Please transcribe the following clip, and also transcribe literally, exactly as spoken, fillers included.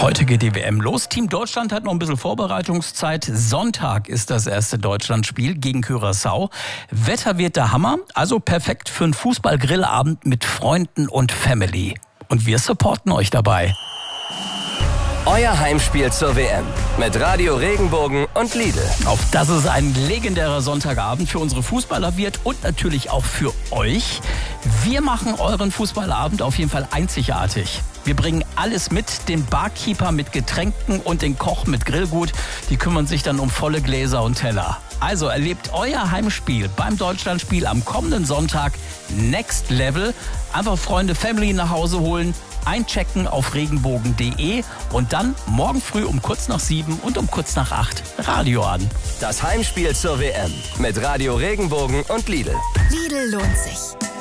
Heute geht die W M los. Team Deutschland hat noch ein bisschen Vorbereitungszeit. Sonntag ist das erste Deutschlandspiel gegen Curaçao. Wetter wird der Hammer, also perfekt für einen Fußball-Grillabend mit Freunden und Family. Und wir supporten euch dabei. Euer Heimspiel zur W M mit Radio Regenbogen und Lidl. Auf dass es ein legendärer Sonntagabend für unsere Fußballer wird und natürlich auch für euch. Wir machen euren Fußballabend auf jeden Fall einzigartig. Wir bringen alles mit, den Barkeeper mit Getränken und den Koch mit Grillgut. Die kümmern sich dann um volle Gläser und Teller. Also erlebt euer Heimspiel beim Deutschlandspiel am kommenden Sonntag Next Level. Einfach Freunde, Family nach Hause holen, einchecken auf regenbogen punkt de und dann morgen früh um kurz nach sieben und um kurz nach acht Radio an. Das Heimspiel zur W M mit Radio Regenbogen und Lidl. Lidl lohnt sich.